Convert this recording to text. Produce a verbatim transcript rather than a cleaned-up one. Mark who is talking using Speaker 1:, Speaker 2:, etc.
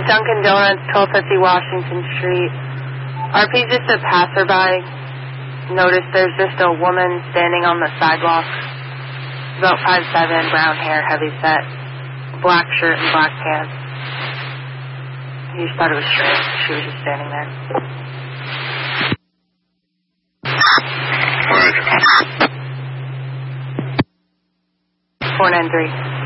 Speaker 1: Dunkin' Donuts, twelve fifty Washington Street. R P just a passerby. Noticed there's just a woman standing on the sidewalk. About five seven, brown hair, heavy set, black shirt and black pants. He just thought it was strange. She was just standing there. four nine three.